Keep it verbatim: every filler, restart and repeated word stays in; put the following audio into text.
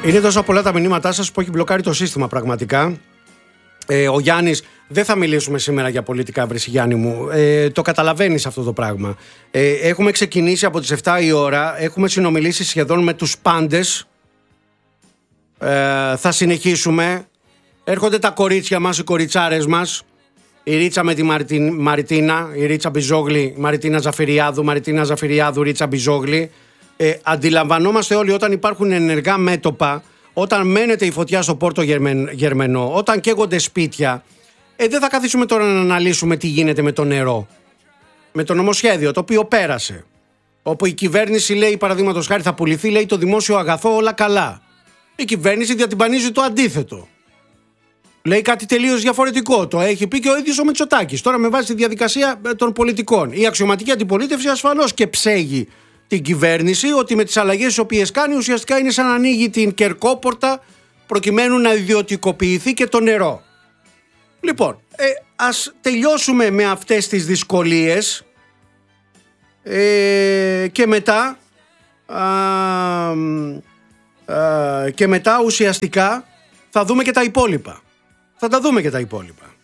Είναι τόσο πολλά τα μηνύματά σας που έχει μπλοκάρει το σύστημα πραγματικά. Ε, ο Γιάννης, δεν θα μιλήσουμε σήμερα για πολιτικά, βρύση Γιάννη μου. Ε, το καταλαβαίνεις αυτό το πράγμα. Ε, έχουμε ξεκινήσει από τις επτά η ώρα, έχουμε συνομιλήσει σχεδόν με τους πάντες. Ε, θα συνεχίσουμε. Έρχονται τα κορίτσια μας, οι κοριτσάρες μας. Η Ρίτσα με τη Μαριτίν, Μαριτίνα, η Ρίτσα Μπιζόγλη, Μαριτίνα Ζαφυριάδου, Μαριτίνα Ζαφυριάδου, Ρίτσα Μπιζόγλη. Ε, αντιλαμβανόμαστε όλοι όταν υπάρχουν ενεργά μέτωπα, όταν μένεται η φωτιά στο Πόρτο Γερμεν, Γερμενό, όταν καίγονται σπίτια, ε, δεν θα καθίσουμε τώρα να αναλύσουμε τι γίνεται με το νερό. Με το νομοσχέδιο το οποίο πέρασε. Όπου η κυβέρνηση λέει, παραδείγματος χάρη, θα πουληθεί, λέει, το δημόσιο αγαθό, όλα καλά. Η κυβέρνηση διατυμπανίζει το αντίθετο. Λέει κάτι τελείως διαφορετικό. Το έχει πει και ο ίδιος ο Μητσοτάκης. Τώρα με βάση τη διαδικασία των πολιτικών. Η αξιωματική αντιπολίτευση ασφαλώς και ψέγει την κυβέρνηση ότι με τις αλλαγές τις οποίες κάνει ουσιαστικά είναι σαν να ανοίγει την κερκόπορτα προκειμένου να ιδιωτικοποιηθεί και το νερό. Λοιπόν, ε, ας τελειώσουμε με αυτές τις δυσκολίες ε, και μετά α, α, και μετά ουσιαστικά θα δούμε και τα υπόλοιπα. Θα τα δούμε και τα υπόλοιπα.